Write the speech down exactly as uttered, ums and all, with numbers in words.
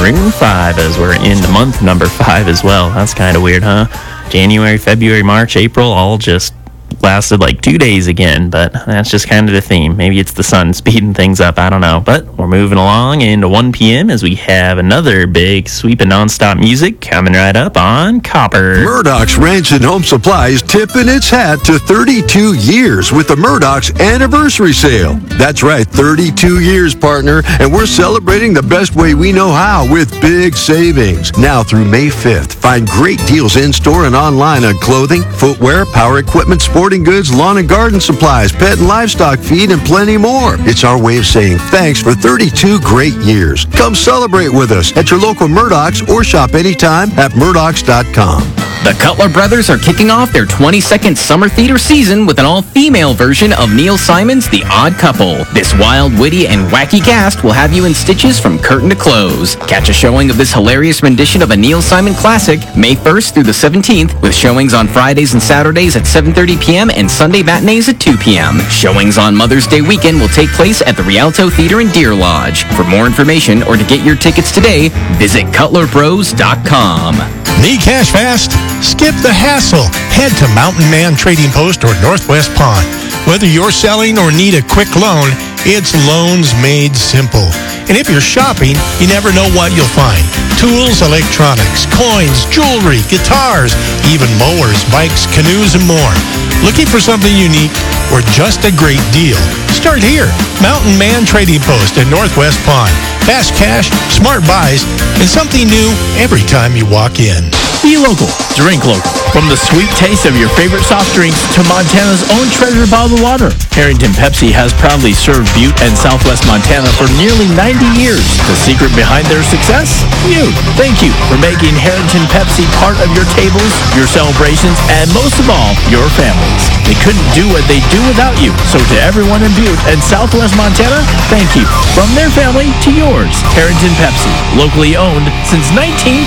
Maroon five, as we're into month number five as well. That's kind of weird, huh? January, February, March, April, all just lasted like two days again, but that's just kind of the theme. Maybe it's the sun speeding things up, I don't know. But we're moving along into one p.m. as we have another big sweep of nonstop music coming right up on Copper. Murdoch's Ranch and Home Supply is tipping its hat to thirty-two years with the Murdoch's Anniversary Sale. That's right, thirty-two years, partner, and we're celebrating the best way we know how with big savings. Now through May fifth, find great deals in-store and online on clothing, footwear, power equipment, sporting goods, lawn and garden supplies, pet and livestock feed, and plenty more. It's our way of saying thanks for thirty-two great years. Come celebrate with us at your local Murdoch's or shop anytime at Murdochs dot com. The Cutler Brothers are kicking off their twenty-second summer theater season with an all-female version of Neil Simon's The Odd Couple. This wild, witty, and wacky cast will have you in stitches from curtain to close. Catch a showing of this hilarious rendition of a Neil Simon classic May first through the seventeenth, with showings on Fridays and Saturdays at seven thirty p.m. and Sunday matinees at two p.m. Showings on Mother's Day weekend will take place at the Rialto Theater in Deer Lodge. For more information or to get your tickets today, visit Cutler Bros dot com. Need cash fast? Skip the hassle. Head to Mountain Man Trading Post or Northwest Pawn. Whether you're selling or need a quick loan, it's loans made simple. And if you're shopping, you never know what you'll find. Tools, electronics, coins, jewelry, guitars, even mowers, bikes, canoes, and more. Looking for something unique or just a great deal? Start here. Mountain Man Trading Post in Northwest Pawn. Fast cash, smart buys, and something new every time you walk in. Be local. Drink local. From the sweet taste of your favorite soft drinks to Montana's own treasure bottled water, Harrington Pepsi has proudly served Butte and Southwest Montana for nearly ninety years. The secret behind their success? You. Thank you for making Harrington Pepsi part of your tables, your celebrations, and most of all, your families. They couldn't do what they do without you. So to everyone in Butte and Southwest Montana, thank you. From their family to yours, Harrington Pepsi, locally owned since nineteen